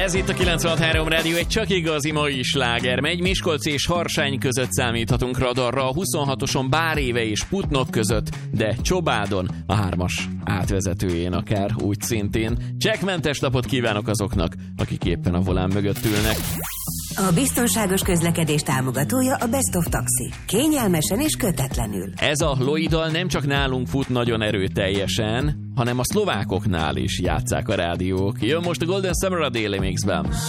Ez itt a 96.3 Rádió, egy csak igazi mai sláger megy. Miskolc és Harsány között számíthatunk radarra, a 26-oson Báréve és Putnok között, de Csobádon a 3-as átvezetőjén akár úgy szintén. Csekkmentes napot kívánok azoknak, akik éppen a volán mögött ülnek. A biztonságos közlekedés támogatója a Best of Taxi. Kényelmesen és kötetlenül. Ez a Loidal nem csak nálunk fut nagyon erőteljesen, hanem a szlovákoknál is játsszák a rádiók. Jön most a Golden Summer a Daily Mixben.